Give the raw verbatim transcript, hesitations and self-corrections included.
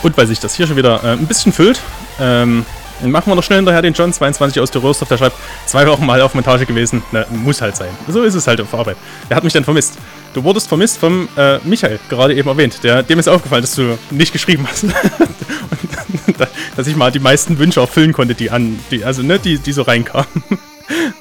Und weil sich das hier schon wieder äh, ein bisschen füllt, ähm, machen wir noch schnell hinterher den John zweiundzwanzig aus der Röhrsdorf, der schreibt, zwei Wochen mal auf Montage gewesen, na, muss halt sein. So ist es halt auf Arbeit. Der hat mich dann vermisst. Du wurdest vermisst vom äh, Michael, gerade eben erwähnt. Der, dem ist aufgefallen, dass du nicht geschrieben hast. Und, dass ich mal die meisten Wünsche erfüllen konnte, die an, die, also ne, die, die so reinkamen.